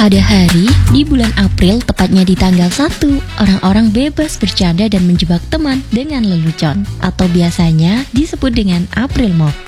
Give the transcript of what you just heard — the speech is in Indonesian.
Ada hari di bulan April, tepatnya di tanggal 1, orang-orang bebas bercanda dan menjebak teman dengan lelucon, atau biasanya disebut dengan April Mop.